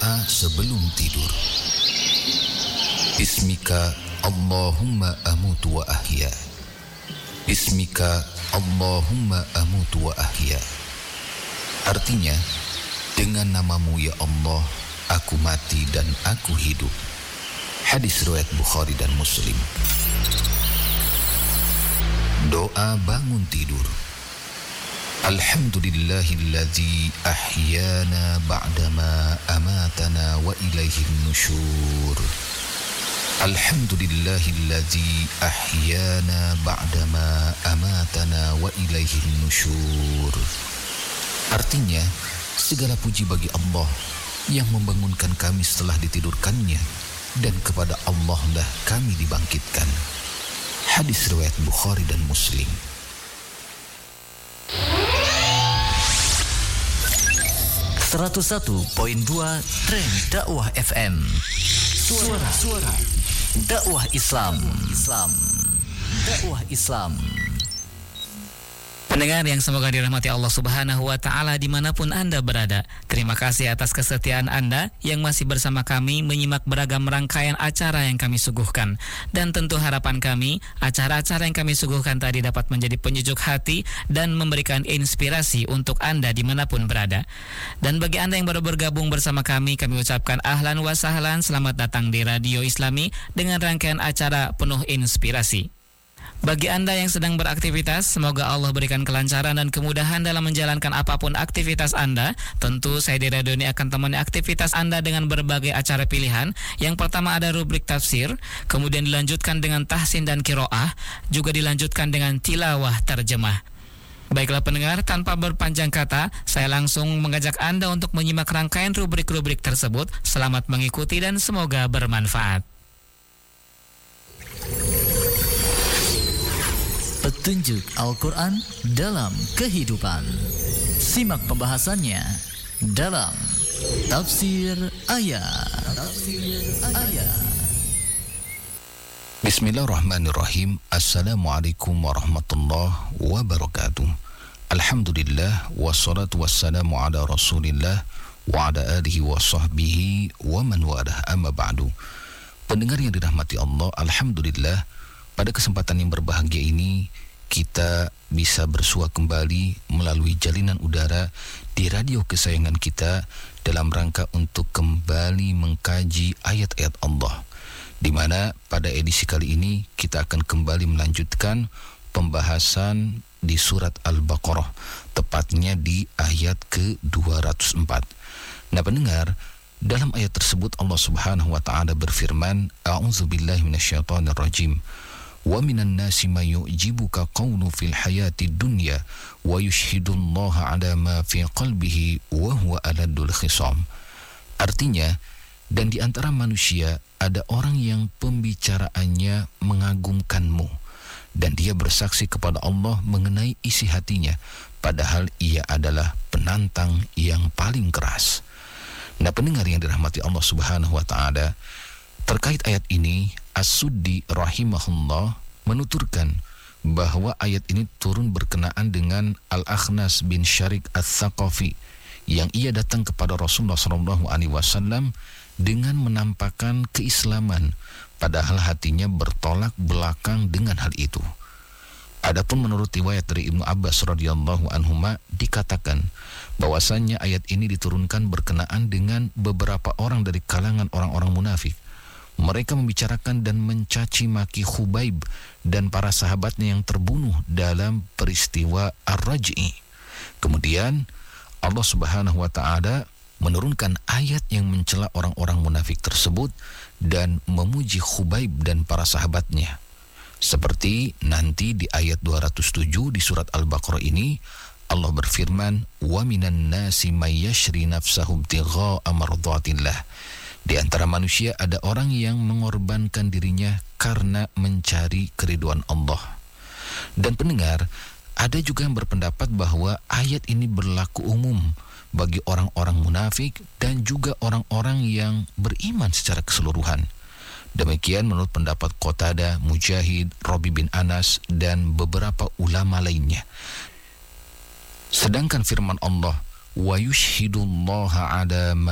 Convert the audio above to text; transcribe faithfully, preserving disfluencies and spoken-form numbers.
Doa sebelum tidur. Bismika Allahumma amutu wa ahya. Bismika Allahumma amutu wa ahya. Artinya, dengan namamu ya Allah, aku mati dan aku hidup. Hadis riwayat Bukhari dan Muslim. Doa bangun tidur. Alhamdulillahilladzi ahyana ba'dama amatana wa ilaihin nusyur. Alhamdulillahilladzi ahyana ba'dama amatana wa ilaihin nusyur. Artinya, segala puji bagi Allah yang membangunkan kami setelah ditidurkannya, dan kepada Allah lah kami dibangkitkan. Hadis riwayat Bukhari dan Muslim. seratus satu koma dua Trend Dakwah F M. Suara Suara Dakwah Islam. Islam. Dakwah Islam. Pendengar yang semoga dirahmati Allah Subhanahu wa Ta'ala dimanapun Anda berada, terima kasih atas kesetiaan Anda yang masih bersama kami menyimak beragam rangkaian acara yang kami suguhkan. Dan tentu harapan kami, acara-acara yang kami suguhkan tadi dapat menjadi penyejuk hati dan memberikan inspirasi untuk Anda dimanapun berada. Dan bagi Anda yang baru bergabung bersama kami, kami ucapkan ahlan wa sahlan, selamat datang di Radio Islami dengan rangkaian acara penuh inspirasi. Bagi Anda yang sedang beraktivitas, semoga Allah berikan kelancaran dan kemudahan dalam menjalankan apapun aktivitas Anda. Tentu saya di radio ini akan temani aktivitas Anda dengan berbagai acara pilihan. Yang pertama ada rubrik tafsir, kemudian dilanjutkan dengan tahsin dan kiroah, juga dilanjutkan dengan tilawah terjemah. Baiklah pendengar, tanpa berpanjang kata, saya langsung mengajak Anda untuk menyimak rangkaian rubrik-rubrik tersebut. Selamat mengikuti dan semoga bermanfaat. Petunjuk Al-Quran dalam kehidupan. Simak pembahasannya dalam Tafsir Ayat. Tafsir Ayat. Bismillahirrahmanirrahim. Assalamualaikum warahmatullahi wabarakatuh. Alhamdulillah, wassalatu wassalamu ala rasulillah wa ala alihi wa sahbihi wa man walah, amma ba'du. Pendengar yang dirahmati Allah, alhamdulillah, pada kesempatan yang berbahagia ini kita bisa bersua kembali melalui jalinan udara di radio kesayangan kita dalam rangka untuk kembali mengkaji ayat-ayat Allah, di mana pada edisi kali ini kita akan kembali melanjutkan pembahasan di surat Al-Baqarah, tepatnya di ayat ke dua ratus empat. Nah pendengar, dalam ayat tersebut Allah Subhanahu wa Ta'ala berfirman, A'udzubillahi minasyaitonir rajim. Wa minan nasi may yu'jibuka qawlu fil hayati dunya wa yushhidullaha ala ma fi qalbihi wa huwa aladul khisam. Artinya, dan di antara manusia ada orang yang pembicaraannya mengagumkanmu dan dia bersaksi kepada Allah mengenai isi hatinya, padahal ia adalah penantang yang paling keras. Nah pendengar yang dirahmati Allah Subhanahu wa Ta'ala, terkait ayat ini, As-Suddi rahimahullah menuturkan bahwa ayat ini turun berkenaan dengan Al-Akhnas bin Syarik Ats-Tsaqafi yang ia datang kepada Rasulullah shallallahu alaihi wasallam dengan menampakkan keislaman, padahal hatinya bertolak belakang dengan hal itu. Adapun menurut riwayat dari Ibnu Abbas radhiyallahu anhuma dikatakan bahwasannya ayat ini diturunkan berkenaan dengan beberapa orang dari kalangan orang-orang munafik. Mereka membicarakan dan mencaci maki Khubaib dan para sahabatnya yang terbunuh dalam peristiwa Ar-Raj'i. Kemudian Allah Subhanahu wa Ta'ala menurunkan ayat yang mencela orang-orang munafik tersebut dan memuji Khubaib dan para sahabatnya. Seperti nanti di ayat dua ratus tujuh di surat Al-Baqarah ini, Allah berfirman, "Wa minan nasi may yashri nafsahu ibtigha'a mardhatillah." Di antara manusia ada orang yang mengorbankan dirinya karena mencari keriduan Allah. Dan pendengar, ada juga yang berpendapat bahwa ayat ini berlaku umum bagi orang-orang munafik dan juga orang-orang yang beriman secara keseluruhan. Demikian menurut pendapat Qatadah, Mujahid, Rabi bin Anas, dan beberapa ulama lainnya. Sedangkan firman Allah, wa yushhidullaha ala